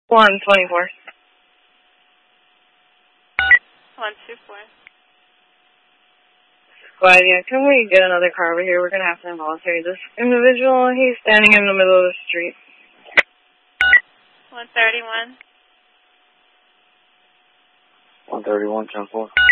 124. 124. Squad, yeah, can we get another car over here? We're going to have to involuntary this individual. He's standing in the middle of the street. 131. 131, 10-4.